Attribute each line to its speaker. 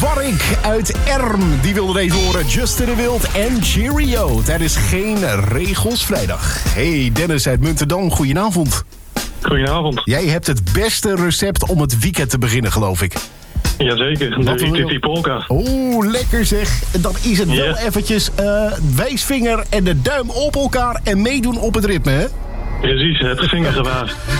Speaker 1: Warwick uit Erm, die wilde deze horen. Justin de Wild en Cheerio. Tijdens Geen Regels Vrijdag. Hey, Dennis uit Muntendam, goedenavond.
Speaker 2: Goedenavond.
Speaker 1: Jij hebt het beste recept om het weekend te beginnen, geloof ik.
Speaker 2: Jazeker, de Rikiti Polka.
Speaker 1: Oeh, lekker zeg. Dan is het wel eventjes wijsvinger en de duim op elkaar en meedoen op het ritme, hè?
Speaker 2: Precies, het vingergewaar.